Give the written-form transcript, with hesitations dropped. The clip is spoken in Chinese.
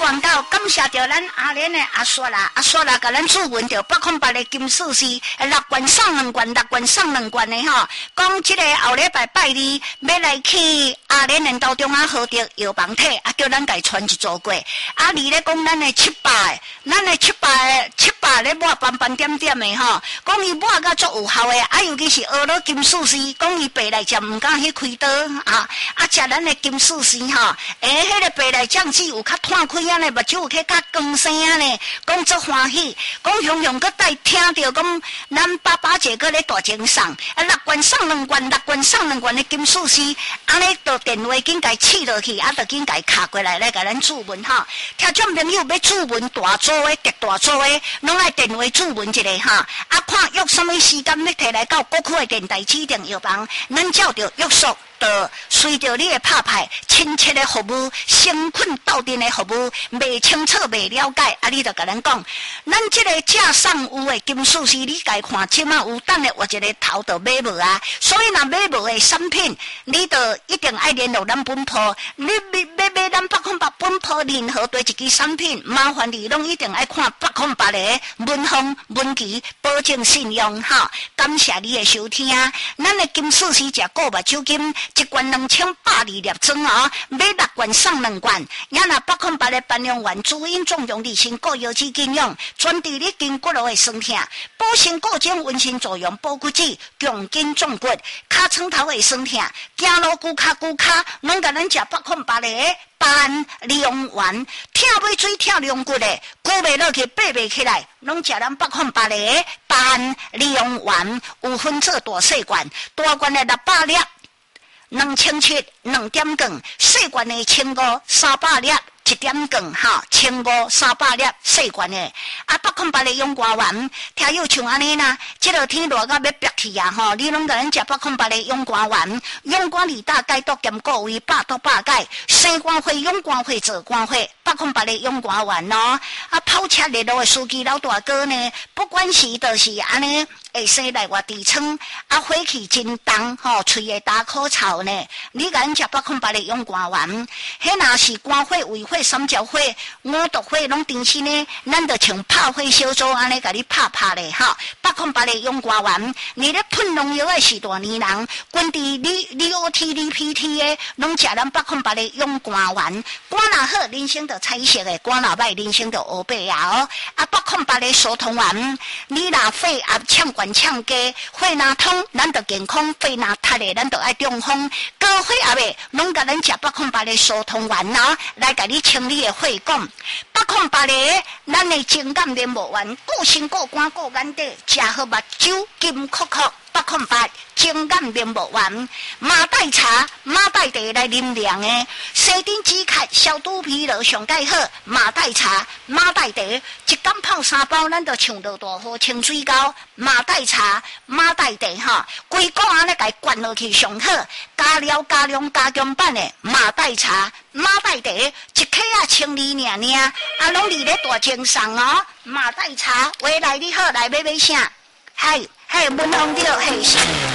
广告，感谢着咱阿莲的阿雪啦，阿雪啦，甲咱主文着808的金属是6罐送2罐，6罐送2罐的吼。讲这个后礼拜拜二要来去阿莲人道中啊，喝着药房体，啊叫咱家传一组过。啊，你咧讲咱的700，咱的700咧抹斑点点的吼，讲伊抹甲足有效的，啊尤其是学了金属是，讲伊白来食毋敢去开刀啊，食咱的金属是吼，迄个白来酱子有较摊开啊呢，目睭有去较光生啊呢，讲足欢喜，讲雄雄搁带听着讲咱爸爸姐搁咧大情送，6罐送2罐，6罐送2罐的金属是，安尼就电话紧甲试落去，就紧甲卡过来甲咱注文吼。听众朋友要注文大组的、极大组的，拢爱电话注文一下哈。看约什么时间要提来到各区的电台指定药房，咱照着约束。就随着你的拍牌，亲切的服务，诚恳到底的服务，未清楚、未了解，你就甲咱讲，咱这个架上有的金属是你家看，即马有等的，我一个头就买无啊。所以若买无的产品，你就一定爱联络咱本铺。你买咱808本铺任何对一支产品，麻烦你拢一定爱看808的文风文期，保证信用哈。感谢你的收听，咱的金属是食古目酒金。1罐2800粒装哦，买6罐送2罐。也那808的半量丸主因纵容利性固药剂禁用，专治你筋骨路的酸痛，补肾固精温馨作用，保骨质，强筋壮骨，脚床头的酸痛，走路骨卡，拢甲咱食808的半量丸，疼尾水疼龙骨的，骨袂落去，爬袂起来，拢食咱808的半量丸，有分做大细罐，大罐的600粒。2007 2点羹，细罐的1500 300粒，1点羹哈，1500 300粒细罐的。808的勇肝丸，听有像安尼啦，这个天热到要憋气啊吼，你拢甲咱食808的勇肝丸，勇肝2大解毒兼顾胃百毒百解，生肝火、勇肝火、做肝火，808的勇肝丸哦。跑车热路的司机老大哥呢，不管是就是安尼。会生内外痔疮，火气真重吼，喙会打口臭呢。你甲咱食808的勇肝丸，迄若是肝火、胃火、三焦火、五毒火拢定时呢，咱就像拍火小组安尼甲你拍咧哈。808的勇肝丸，你咧喷农药的是大年人，滚伫你 OT 你 PT 的，拢食咱808的勇肝丸。肝若好，人生就彩色的；肝若歹，人生就黑白啊哦。808的疏通丸，你若肺压呛管呛低，肺若通，咱就健康；肺若塌的，咱就爱中风。高血压的，拢甲咱食808的疏通丸啊，来甲你清理的肺管。808的，咱的情感联络丸，顾心顾肝顾眼底，食好目睭金酷酷。808情感联络丸，马黛茶、马黛茶来啉凉的，生顶止咳、消肚皮落上介好。马黛茶、马黛茶，一缸泡3包，咱就唱到大好清水膏。马黛茶、马黛茶哈，规个安尼甲伊灌落去上好，加料加量加强版的马黛茶、马黛茶，一克清理尔，拢伫咧大精上哦。马黛茶，话来你好，来买啥？嘿，文风着嘿。